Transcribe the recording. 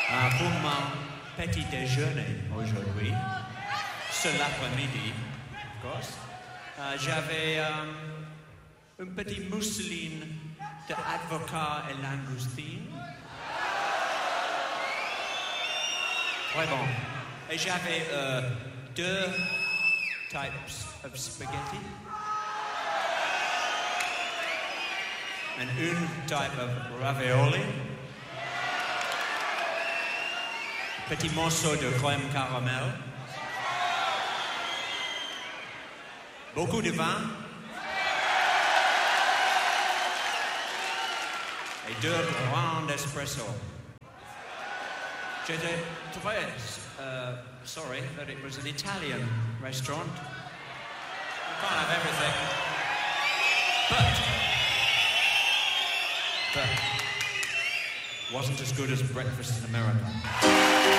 Pour mon petit déjeuner aujourd'hui, ce l'après-midi, of course, j'avais une petite mousseline d'avocat et langoustine. Très bon. Et j'avais 2 types of spaghetti. And une type of ravioli. Petit morceau de crème caramel. Beaucoup de vin. Et 2 grands espresso. J'étais très sorry that it was an Italian restaurant. You can't have everything. But wasn't as good as breakfast in America.